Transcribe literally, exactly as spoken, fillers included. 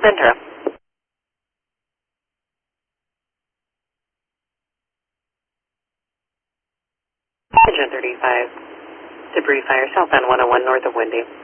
Ventura. Engine thirty-five. Debris fire southbound one oh one north of Windy.